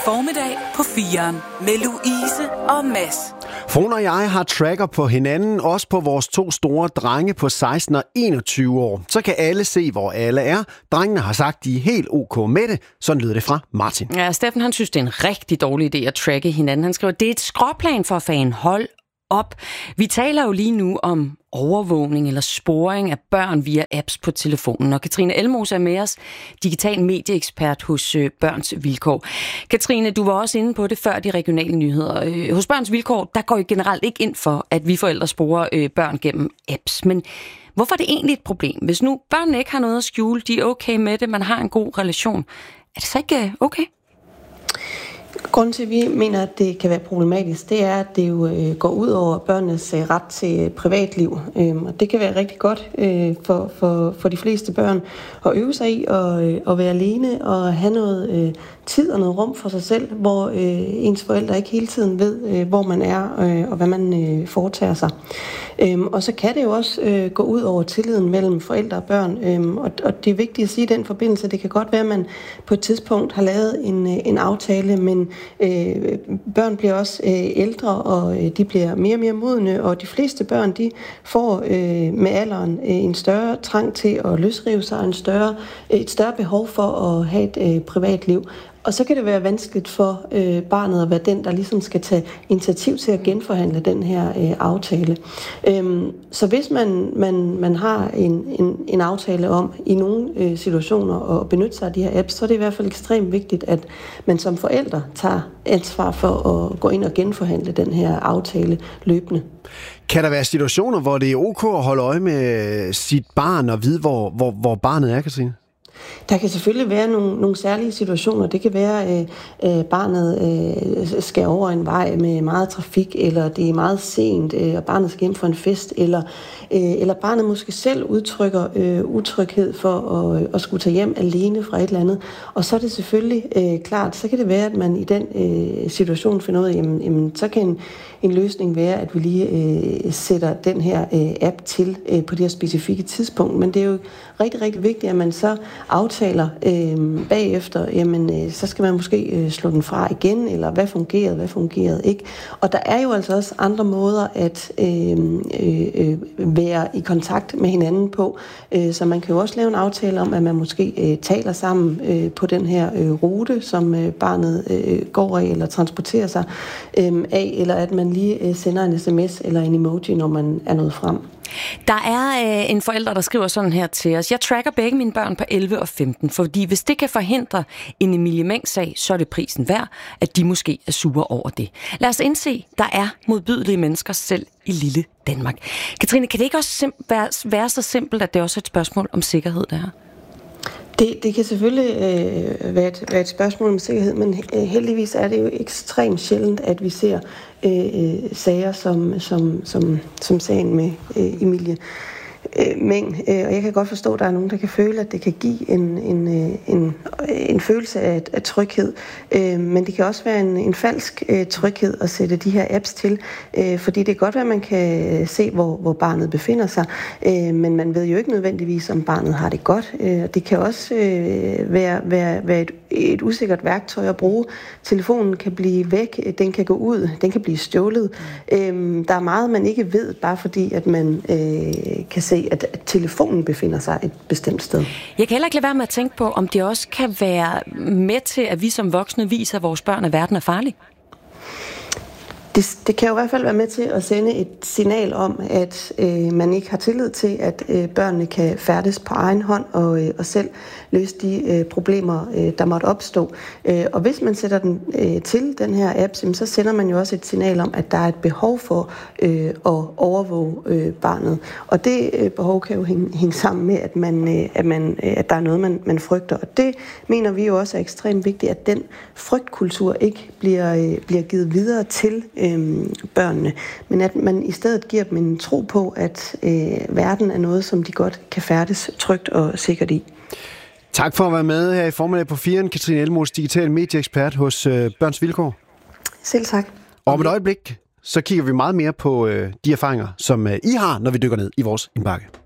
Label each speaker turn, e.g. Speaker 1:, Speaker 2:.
Speaker 1: Formiddag på 4'eren med Louise og Mads.
Speaker 2: Fruen og jeg har tracker på hinanden, også på vores 2 store drenge på 16 og 21 år. Så kan alle se, hvor alle er. Drengene har sagt, de er helt ok med det. Sådan lyder det fra Martin.
Speaker 3: Ja, Steffen han synes, det er en rigtig dårlig idé at tracke hinanden. Han skriver, det er et skråplan for fan. Hold op. Vi taler jo lige nu om overvågning eller sporing af børn via apps på telefonen. Og Katrine Elmose er med os, digital medieekspert hos Børns Vilkår. Katrine, du var også inde på det før de regionale nyheder. Hos Børns Vilkår, der går I generelt ikke ind for, at vi forældre sporer børn gennem apps. Men hvorfor er det egentlig et problem? Hvis nu børnene ikke har noget at skjule, de er okay med det, man har en god relation, er det så ikke okay?
Speaker 4: Grunden til, at vi mener, at det kan være problematisk, det er, at det jo går ud over børnenes ret til privatliv. Og det kan være rigtig godt for de fleste børn at øve sig i at være alene og have noget tid og noget rum for sig selv, hvor ens forældre ikke hele tiden ved, hvor man er og hvad man foretager sig. Og så kan det jo også gå ud over tilliden mellem forældre og børn. Og det er vigtigt at sige i den forbindelse, det kan godt være, at man på et tidspunkt har lavet en aftale, men børn bliver også ældre, og de bliver mere og mere modne, og de fleste børn, de får med alderen en større trang til at løsrive sig, et større behov for at have et privatliv. Og så kan det være vanskeligt for barnet at være den, der ligesom skal tage initiativ til at genforhandle den her aftale. Så hvis man har en aftale om i nogle situationer at benytte sig af de her apps, så er det i hvert fald ekstremt vigtigt, at man som forældre tager ansvar for at gå ind og genforhandle den her aftale løbende.
Speaker 2: Kan der være situationer, hvor det er ok at holde øje med sit barn og vide, hvor barnet er, Katrine?
Speaker 4: Der kan selvfølgelig være nogle særlige situationer. Det kan være, at barnet skal over en vej med meget trafik, eller det er meget sent, og barnet skal hjem for en fest, eller barnet måske selv udtrykker utryghed for at skulle tage hjem alene fra et eller andet. Og så er det selvfølgelig klart, så kan det være, at man i den situation finder ud af, jamen så kan en løsning være, at vi lige sætter den her app til på det her specifikke tidspunkt. Men det er jo rigtig, rigtig vigtigt, at man så aftaler bagefter, jamen så skal man måske slå den fra igen, eller hvad fungerede ikke. Og der er jo altså også andre måder at være i kontakt med hinanden på, så man kan jo også lave en aftale om, at man måske taler sammen på den her rute, som barnet går af eller transporterer sig af, eller at man lige sender en sms eller en emoji, når man er nået frem.
Speaker 3: Der er en forælder, der skriver sådan her til os. Jeg tracker begge mine børn på 11 og 15, fordi hvis det kan forhindre en Emilie Meng-sag, så er det prisen værd, at de måske er sure over det. Lad os indse, der er modbydelige mennesker selv i lille Danmark. Katrine, kan det ikke også være så simpelt, at det er også et spørgsmål om sikkerhed, der er?
Speaker 4: Det kan selvfølgelig være et spørgsmål om sikkerhed, men heldigvis er det jo ekstremt sjældent, at vi ser sager som sagen med Emilie Meng. Og jeg kan godt forstå, at der er nogen, der kan føle, at det kan give en følelse af tryghed. Men det kan også være en falsk tryghed at sætte de her apps til. Fordi det kan godt være, at man kan se, hvor barnet befinder sig. Men man ved jo ikke nødvendigvis, om barnet har det godt. Det kan også være et usikkert værktøj at bruge. Telefonen kan blive væk, den kan gå ud, den kan blive stjålet. Der er meget, man ikke ved, bare fordi, at man kan se, at telefonen befinder sig et bestemt sted.
Speaker 3: Jeg kan heller ikke lade være med at tænke på, om det også kan være med til, at vi som voksne viser vores børn, at verden er farlig.
Speaker 4: Det kan jo i hvert fald være med til at sende et signal om, at man ikke har tillid til, at børnene kan færdes på egen hånd og selv løse de problemer, der måtte opstå. Og hvis man sætter den til den her app, så sender man jo også et signal om, at der er et behov for at overvåge barnet. Og det behov kan jo hænge sammen med, at der er noget, man frygter. Og det mener vi jo også er ekstremt vigtigt, at den frygtkultur ikke bliver givet videre til børnene, men at man i stedet giver dem en tro på, at verden er noget, som de godt kan færdes trygt og sikkert i.
Speaker 2: Tak for at være med her i Formiddag på 4'eren, Katrine Elmose, digital medieekspert hos Børns Vilkår.
Speaker 4: Selv tak.
Speaker 2: Og om et øjeblik, så kigger vi meget mere på de erfaringer, som I har, når vi dykker ned i vores indbakke.